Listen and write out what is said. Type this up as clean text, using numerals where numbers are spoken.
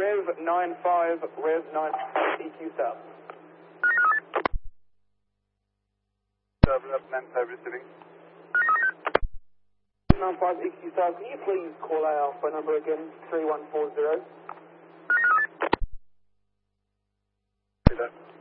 Rev 95, Rev 95, EQ South. 95 receiving. 95 EQ South, can you please call our phone number again, 3140? See that.